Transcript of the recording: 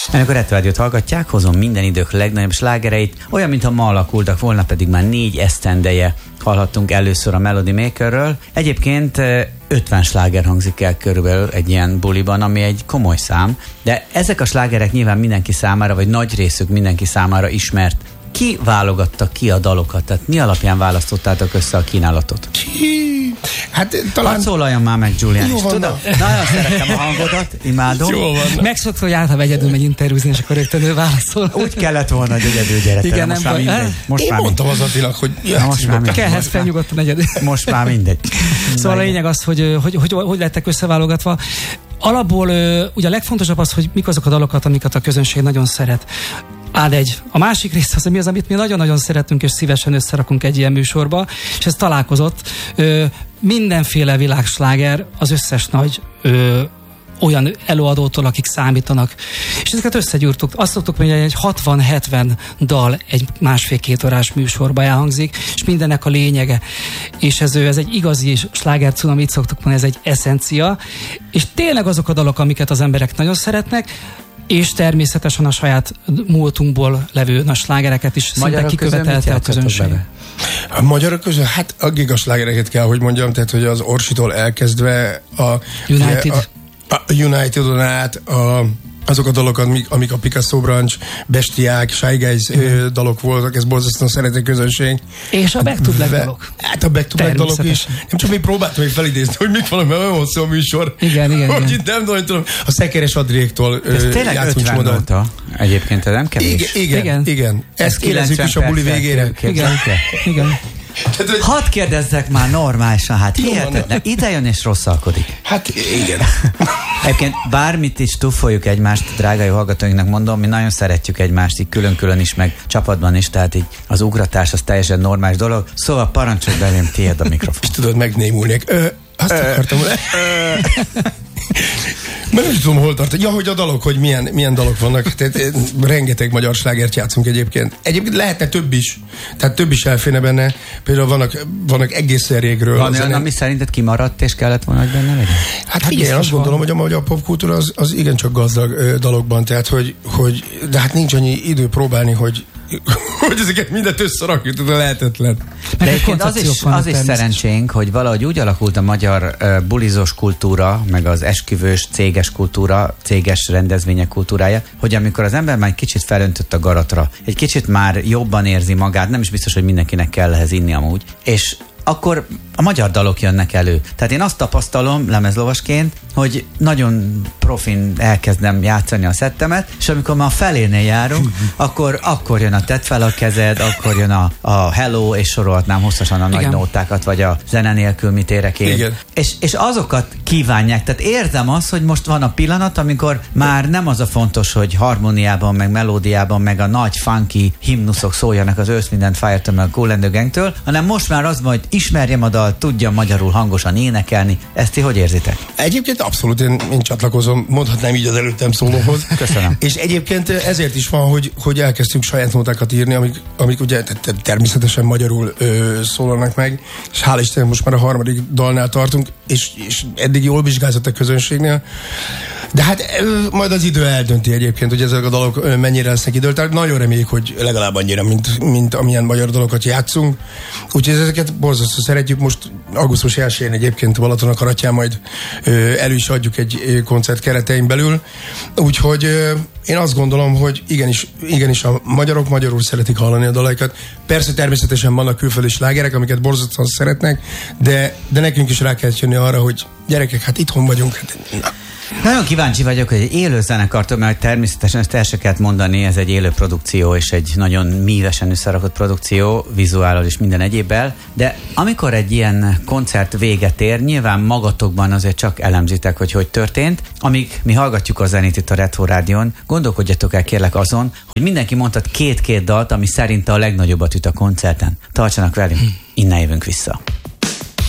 Amikor Retro Rádiót hallgatják, hozom minden idők legnagyobb slágereit, olyan, mintha ma alakultak volna, pedig már 4 esztendeje hallhattunk először a Melody Makerről. Egyébként 50 sláger hangzik el körülbelül egy ilyen buliban, ami egy komoly szám, de ezek a slágerek nyilván mindenki számára, vagy nagy részük mindenki számára ismert. Ki válogatta ki a dalokat? Tehát mi alapján választottátok össze a kínálatot? Hát talán... Hadd szólaljon már meg, Julián is. Tudom, nagyon szeretem a hangodat, imádom. Megszokta, hogy általában egyedül megy interjúzni, és akkor rögtön ő válaszol. Úgy kellett volna, hogy egyedül gyere. Igen, most nem már mindegy. Én mondtam az Attinak, hogy... Kellhez fel nyugodtan egyedül. Most már mindegy. Szóval a lényeg az, hogy lettek összeválogatva. Alapból ugye a legfontosabb az, hogy mik azok a dalokat, amiket a közönség nagyon szeret. A másik rész az, hogy mi az, amit mi nagyon-nagyon szeretünk, és szívesen összerakunk egy ilyen műsorba, és ez találkozott. Mindenféle világsláger, az összes nagy olyan előadótól, akik számítanak. És ezeket összegyúrtuk. Azt szoktuk mondani, hogy egy 60-70 dal egy 1,5-2 órás műsorba elhangzik, és mindennek a lényege. És ez egy igazi sláger cunamit szoktuk mondani, ez egy eszencia. És tényleg azok a dalok, amiket az emberek nagyon szeretnek, és természetesen a saját múltunkból levő nagy slágereket is szinte kikövetelte a közönség. A magyarok közül, hát a gigaslágereket kell, hogy mondjam, tehát hogy az Orsitól elkezdve a United-on át azok a dalok, amik a Picasso Branch, Bestiák, Shy Guys dalok voltak, ez borzasztóan szerető közönség. És a Back to Black dalok. Hát a Back to Black dalok is. Nem csak még próbáltam még felidézni, hogy mit valami olyan hosszú a műsor. Igen. Hogy itt nem tudom, a Szekeres Adriéktól ez tényleg 50 óta. Egyébként ez nem kevés. Igen. Ezt kérdezzük is a buli végére. Igen. Hadd kérdezzek már normálisan, hát hihetetlen. Ide jön és rosszalkodik. Hát igen. Egyébként bármit is tuffoljuk egymást, drága jó hallgatóinknak mondom, mi nagyon szeretjük egymást, így külön-külön is, meg csapatban is, tehát így az ugratás az teljesen normális dolog. Szóval parancsolj belém, tiéd a mikrofon. És tudod, megnémulnék. Azt akartam. Mert nem tudom, hol tart. Ja, hogy a dalok, hogy milyen dalok vannak. Tehát, rengeteg magyar slágert játszunk egyébként. Egyébként lehetne több is. Tehát több is elférne benne. Például vannak egészen régről. Van olyan, ami szerinted kimaradt, és kellett volna, hogy benne legyen? Hát figyelj, azt gondolom, hogy a magyar popkultúra az igencsak gazdag dalokban. Tehát, hogy de hát nincs annyi idő próbálni, hogy ezeket mindent összerakjuk, de lehetetlen. De egyébként az is szerencsénk, hogy valahogy úgy alakult a magyar bulizós kultúra, meg az esküvős, céges kultúra, céges rendezvények kultúrája, hogy amikor az ember már egy kicsit felöntött a garatra, egy kicsit már jobban érzi magát, nem is biztos, hogy mindenkinek kell ehhez inni amúgy, és akkor a magyar dalok jönnek elő. Tehát én azt tapasztalom lemezlovasként, hogy nagyon profin elkezdem játszani a szettemet, és amikor már a felénél járunk, akkor jön a tedd fel a kezed, akkor jön a hello, és sorolhatnám hosszasan a nagy nótákat, vagy a zene nélkül mit érek én. És azokat kívánják. Tehát érzem azt, hogy most van a pillanat, amikor már nem az a fontos, hogy harmóniában, meg melódiában, meg a nagy funky himnuszok szóljanak az Earth, Wind & Fire-től, meg a Kool & the Gang-től, hanem most már az, hogy ismerjem a dalt, tudjam magyarul hangosan énekelni. Ezt ti hogy érzitek? Egyébként abszolút én csatlakozom, mondhatnám így az előttem szólóhoz. Köszönöm. És egyébként ezért is van, hogy elkezdtünk saját nótákat írni, amik ugye természetesen magyarul szólalnak meg, és hál' Isten most már a 3. dalnál tartunk, és eddig jól vizsgázott a közönségnél. De hát majd az idő eldönti egyébként, hogy ezek a dalok mennyire lesznek időlták. Nagyon reméljük, hogy legalább annyira, mint amilyen magyar dalokat játszunk. Úgyhogy ezeket borzasztó szeretjük. Most augusztus 1-én egyébként Balatonakaratján majd elő is adjuk egy koncert keretein belül. Úgyhogy én azt gondolom, hogy igenis a magyarok magyarul szeretik hallani a dalaikat. Persze természetesen vannak külföldi slágerek, amiket borzasztóan szeretnek, de nekünk is rá kell jönni arra, hogy gyerekek, hát itthon vagyunk. Nagyon kíváncsi vagyok, hogy egy élő zenekartól, mert természetesen ezt el se kellett mondani, ez egy élő produkció, és egy nagyon mívesen összerakott produkció, vizuállal és minden egyébbel, de amikor egy ilyen koncert véget ér, nyilván magatokban azért csak elemzitek, hogy történt. Amíg mi hallgatjuk a zenét itt a Retro Rádión, gondolkodjatok el kérlek azon, hogy mindenki mondhat 2 dalt, ami szerinte a legnagyobbat üt a koncerten. Tartsanak velünk, innen jövünk vissza.